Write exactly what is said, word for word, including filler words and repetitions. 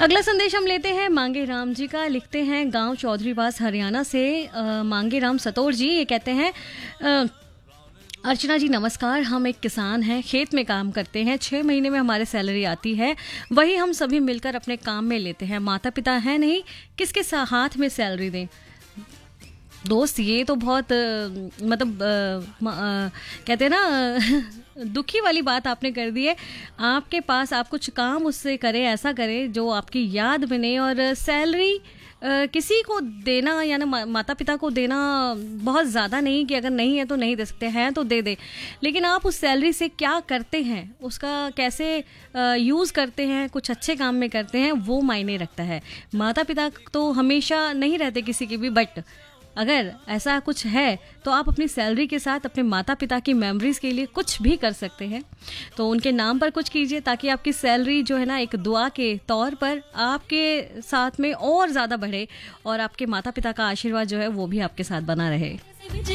अगला संदेश हम लेते हैं मांगे राम जी का। लिखते हैं गांव चौधरीवास हरियाणा से आ, मांगे राम सतोर जी। ये कहते हैं आ, अर्चना जी नमस्कार, हम एक किसान हैं, खेत में काम करते हैं, छः महीने में हमारे सैलरी आती है, वही हम सभी मिलकर अपने काम में लेते हैं। माता पिता हैं नहीं, किसके हाथ में सैलरी दें। दोस्त ये तो बहुत आ, मतलब आ, आ, कहते हैं ना दुखी वाली बात आपने कर दी है। आपके पास आप कुछ काम उससे करें, ऐसा करें जो आपकी याद बने, और सैलरी किसी को देना या ना मा, माता पिता को देना बहुत ज़्यादा नहीं कि अगर नहीं है तो नहीं दे सकते हैं तो दे दे, लेकिन आप उस सैलरी से क्या करते हैं, उसका कैसे यूज़ करते हैं, कुछ अच्छे काम में करते हैं, वो मायने रखता है। माता पिता तो हमेशा नहीं रहते किसी के भी, बट अगर ऐसा कुछ है तो आप अपनी सैलरी के साथ अपने माता पिता की मेमोरीज़ के लिए कुछ भी कर सकते हैं। तो उनके नाम पर कुछ कीजिए ताकि आपकी सैलरी जो है ना एक दुआ के तौर पर आपके साथ में और ज़्यादा बढ़े, और आपके माता पिता का आशीर्वाद जो है वो भी आपके साथ बना रहे।